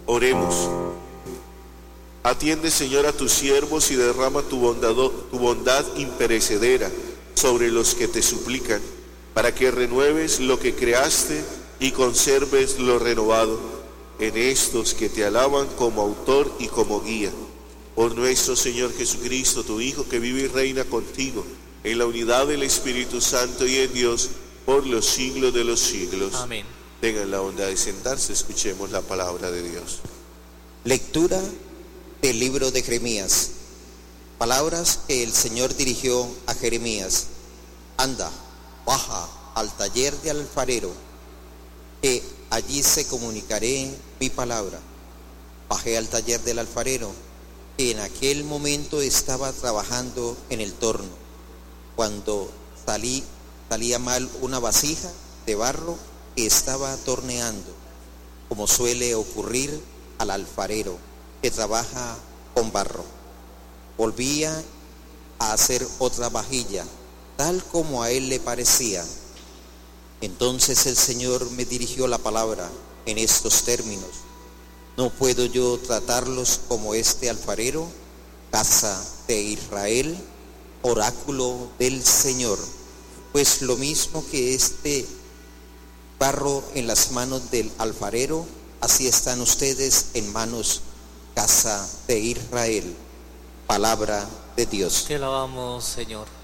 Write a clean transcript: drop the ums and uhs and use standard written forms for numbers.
Oremos. Atiende, Señor, a tus siervos y derrama tu bondad imperecedera sobre los que te suplican, para que renueves lo que creaste y conserves lo renovado en estos que te alaban como autor y como guía. Por nuestro Señor Jesucristo, tu Hijo, que vive y reina contigo en la unidad del Espíritu Santo y en Dios por los siglos de los siglos. Amén. Tengan la bondad de sentarse, escuchemos la palabra de Dios. Lectura del libro de Jeremías. Palabras que el Señor dirigió a Jeremías. Anda, baja al taller de alfarero, que allí se comunicaré mi palabra. Bajé al taller del alfarero, que en aquel momento estaba trabajando en el torno. Cuando salía mal una vasija de barro que estaba torneando, como suele ocurrir al alfarero que trabaja con barro. Volvía a hacer otra vajilla, tal como a él le parecía. Entonces el Señor me dirigió la palabra en estos términos: ¿no puedo yo tratarlos como este alfarero, casa de Israel, oráculo del Señor? Pues lo mismo que este barro en las manos del alfarero, así están ustedes en manos, casa de Israel. Palabra de Dios. Te alabamos, Señor.